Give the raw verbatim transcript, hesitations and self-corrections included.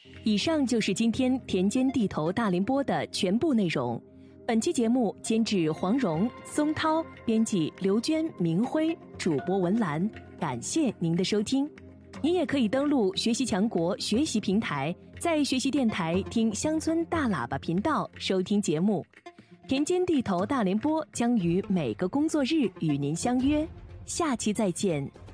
以上就是今天田间地头大联播的全部内容。本期节目监制黄蓉、松涛，编辑刘娟、明辉，主播文兰。感谢您的收听。您也可以登录学习强国学习平台，在学习电台听乡村大喇叭频道收听节目。田间地头大联播将于每个工作日与您相约，下期再见。